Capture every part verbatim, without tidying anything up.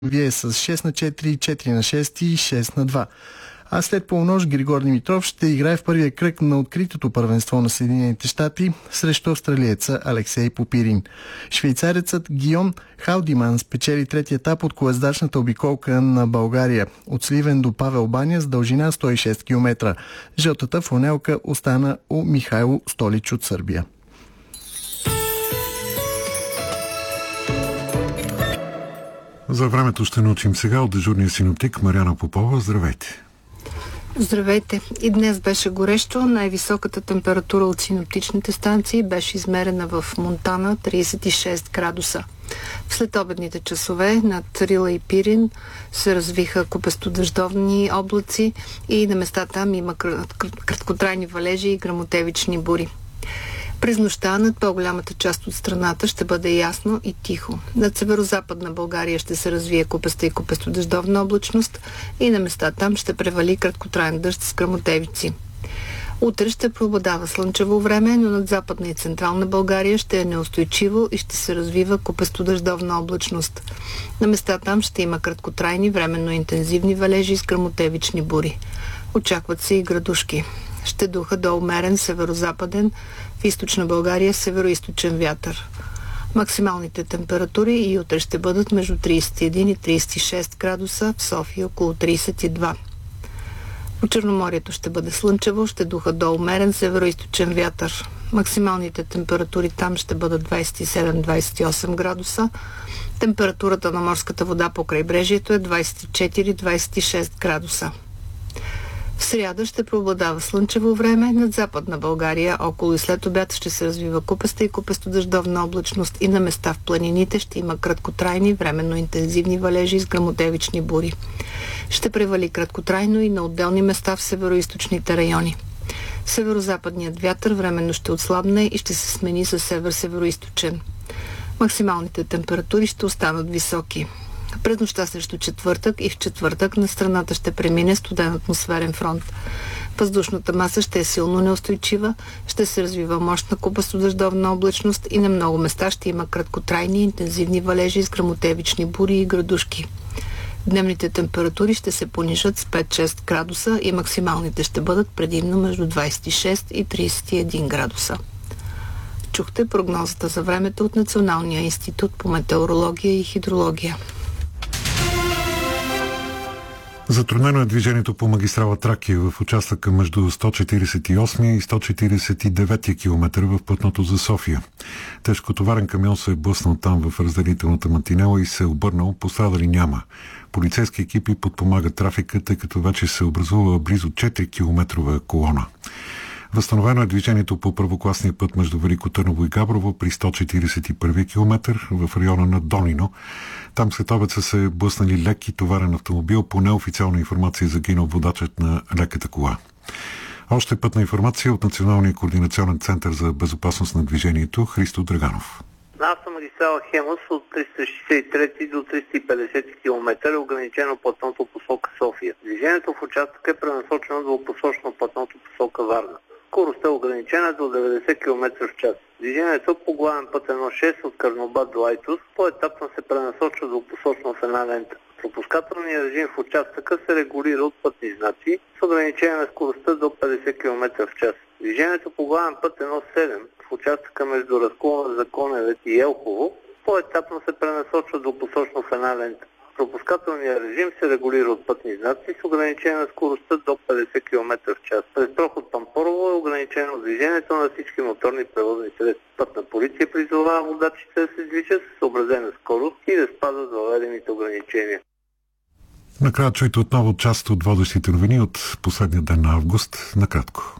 Вие с шест на четири, четири на шест и шест на два. А след полунощ Григор Димитров ще играе в първия кръг на откритото първенство на Съединените щати срещу австралиеца Алексей Попирин. Швейцарецът Гийом Халдиман спечели третия етап от колездачната обиколка на България от Сливен до Павел баня с дължина сто и шест километра. Жълтата фланелка остана у Михайло Столич от Сърбия. За времето ще научим сега от дежурния синоптик Мариана Попова. Здравейте! Здравейте! И днес беше горещо. Най-високата температура от синоптичните станции беше измерена в Монтана – тридесет и шест градуса. В следобедните часове над Рила и Пирин се развиха купестодъждовни облаци и на места там има краткотрайни валежи и гръмотевични бури. През нощта над по-голямата част от страната ще бъде ясно и тихо. Над северо-западна България ще се развие купеста и купестодъждовна облачност и на места там ще превали краткотраен дъжд с гръмотевици. Утре ще преобладава слънчево време, но над западна и централна България ще е неустойчиво и ще се развива купестодъждовна облачност. На места там ще има краткотрайни, временно интензивни валежи с гръмотевични бури. Очакват се и градушки. Ще духа до умерен северо-западен, в източна България северо-источен вятър. Максималните температури и утре ще бъдат между тридесет и един и тридесет и шест градуса, в София около тридесет и два. По Черноморието ще бъде слънчево, ще духа до умерен северо-источен вятър. Максималните температури там ще бъдат двадесет и седем до двадесет и осем градуса. Температурата на морската вода по крайбрежието е двадесет и четири до двадесет и шест градуса. В сряда ще преобладава слънчево време, над западна България около и след обяд ще се развива купеста и купестодъждовна облачност и на места в планините ще има краткотрайни, временно интензивни валежи с гръмотевични бури. Ще превали краткотрайно и на отделни места в североизточните райони. Северо-западният вятър временно ще отслабне и ще се смени с север-североизточен. Максималните температури ще останат високи. През нощта срещу четвъртък и в четвъртък на страната ще премине студен атмосферен фронт. Въздушната маса ще е силно неустойчива, ще се развива мощна купестодъждовна облачност и на много места ще има краткотрайни интензивни валежи с гръмотевични бури и градушки. Дневните температури ще се понижат с пет до шест градуса и максималните ще бъдат предимно между двадесет и шест и тридесет и един градуса. Чухте прогнозата за времето от Националния институт по метеорология и хидрология. Затруднено е движението по магистрала Тракия в участъка между сто четиридесет и осми и сто четиридесет и девети километър в платното за София. Тежкотоварен камион се е блъснал там в разделителната мантинела и се е обърнал, пострадали няма. Полицейски екипи подпомагат трафика, тъй като вече се образува близо четири километрова колона. Възстановено е движението по първокласния път между Велико Търново и Габрово при сто четиридесет и първи километър в района на Донино. Там след обед са се блъснали лек и товарен автомобил. По неофициална информация загинал водачът на леката кола. Още пътна информация от Националния координационен център за безопасност на движението Христо Драганов. На автомагистрала Хемус от триста шестдесет и трети до триста и петдесети километър е ограничено платното посока София. Движението в участъка е пренасочено до посочено платното посока Варна. Скоростта е ограничена до деветдесет километра в час. Движението по главен път едно шест от Карнобат до Айтос по-етапно се пренасочва до посочено в една лента. Пропускателният режим в участъка се регулира от пътни знаци с ограничение на скоростта до петдесет километра в час. Движението по главен път едно седем в участъка между разклона за Коневец и Елхово по-етапно се пренасочва до посочено в една лента. Пропускателният режим се регулира от пътни знаци с ограничение на скоростта до петдесет километра в час. През проход Пампорово е ограничено движението на всички моторни превозни средства. Пътна полиция призовава водачите да се движат с съобразена скорост и да спазват въведените ограничения. Накрая чуйте отново част от водещите новини от последния ден на август. Накратко.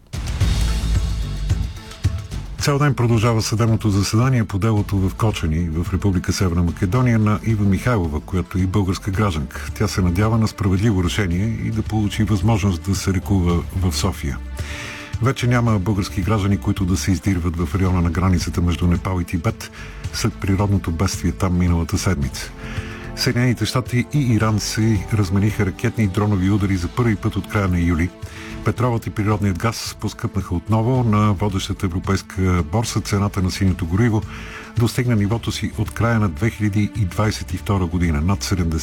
Цял ден продължава съдебното заседание по делото в Кочани, в Република Северна Македония, на Ива Михайлова, която е и българска гражданка. Тя се надява на справедливо решение и да получи възможност да се лекува в София. Вече няма български граждани, които да се издирват в района на границата между Непал и Тибет след природното бедствие там миналата седмица. Съединените щати и Иран си размениха ракетни и дронови удари за първи път от края на юли. Петролът и природният газ поскъпнаха отново. На водещата европейска борса цената на синьото гориво достигна нивото си от края на две хиляди двадесет и втора година, над седемдесет